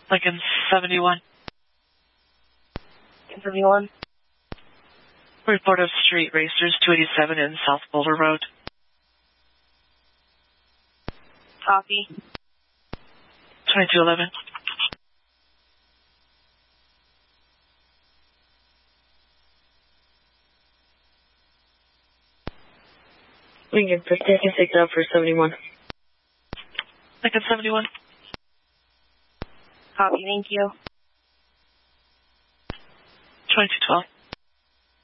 Lincoln 71. Lincoln 71. Report of street racers 287 in South Boulder Road. Copy. 2211. Lincoln 56 up for 71. Lincoln 71. Copy, thank you. 2212.